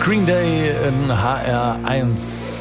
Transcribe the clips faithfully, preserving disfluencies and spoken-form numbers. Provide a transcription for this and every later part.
Green Day in H R eins.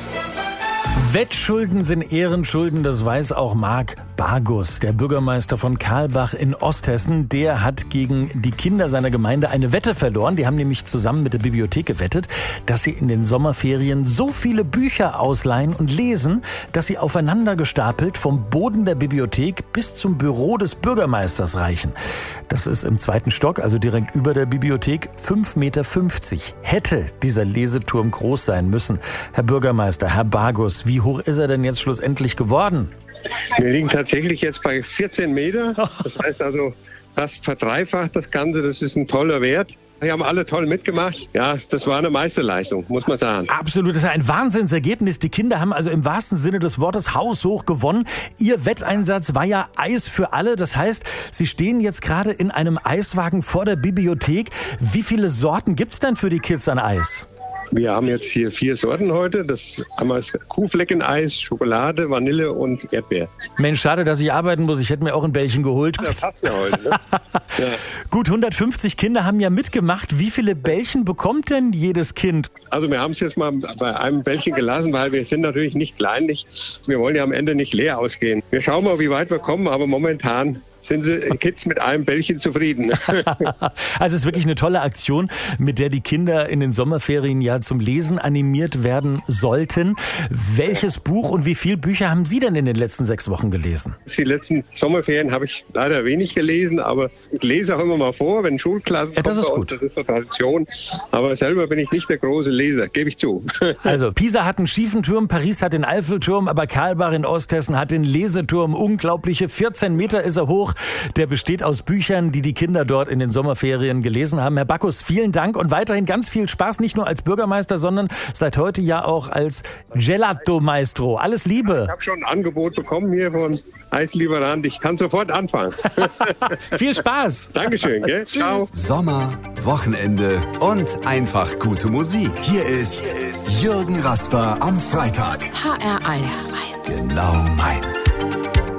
Wettschulden sind Ehrenschulden, das weiß auch Marc Bargus, der Bürgermeister von Karlbach in Osthessen. Der hat gegen die Kinder seiner Gemeinde eine Wette verloren. Die haben nämlich zusammen mit der Bibliothek gewettet, dass sie in den Sommerferien so viele Bücher ausleihen und lesen, dass sie aufeinander gestapelt vom Boden der Bibliothek bis zum Büro des Bürgermeisters reichen. Das ist im zweiten Stock, also direkt über der Bibliothek, fünf Meter fünfzig. Hätte dieser Leseturm groß sein müssen. Herr Bürgermeister, Herr Bargus, wie hoch ist er denn jetzt schlussendlich geworden? Wir liegen tatsächlich jetzt bei vierzehn Meter. Das heißt also fast verdreifacht das Ganze. Das ist ein toller Wert. Die haben alle toll mitgemacht. Ja, das war eine Meisterleistung, muss man sagen. Absolut, das ist ein Wahnsinnsergebnis. Die Kinder haben also im wahrsten Sinne des Wortes haushoch gewonnen. Ihr Wetteinsatz war ja Eis für alle. Das heißt, Sie stehen jetzt gerade in einem Eiswagen vor der Bibliothek. Wie viele Sorten gibt's denn für die Kids an Eis? Wir haben jetzt hier vier Sorten heute. Das einmal das Kuhfleckeneis, Schokolade, Vanille und Erdbeer. Mensch, schade, dass ich arbeiten muss. Ich hätte mir auch ein Bällchen geholt. Das passt ja heute, ne? Ja. Gut, hundertfünfzig Kinder haben ja mitgemacht. Wie viele Bällchen bekommt denn jedes Kind? Also wir haben es jetzt mal bei einem Bällchen gelassen, weil wir sind natürlich nicht kleinlich. Wir wollen ja am Ende nicht leer ausgehen. Wir schauen mal, wie weit wir kommen, aber momentan sind die Kids mit einem Bällchen zufrieden. Also es ist wirklich eine tolle Aktion, mit der die Kinder in den Sommerferien ja zum Lesen animiert werden sollten. Welches Buch und wie viele Bücher haben Sie denn in den letzten sechs Wochen gelesen? Die letzten Sommerferien habe ich leider wenig gelesen, aber ich lese auch immer mal vor, wenn Schulklassen ja, das kommen. ist gut. Das ist eine Tradition. Aber selber bin ich nicht der große Leser, gebe ich zu. Also Pisa hat einen schiefen Turm, Paris hat den Eiffelturm, aber Karlbach in Osthessen hat den Leseturm. Unglaubliche vierzehn Meter ist er hoch. Der besteht aus Büchern, die die Kinder dort in den Sommerferien gelesen haben. Herr Bargus, vielen Dank und weiterhin ganz viel Spaß, nicht nur als Bürgermeister, sondern seit heute ja auch als Gelato-Maestro. Alles Liebe. Ich habe schon ein Angebot bekommen hier von Eislieferant. Ich kann sofort anfangen. Viel Spaß. Dankeschön. Gell? Ciao. Sommer, Wochenende und einfach gute Musik. Hier ist Jürgen Rasper am Freitag. H R eins. Genau meins.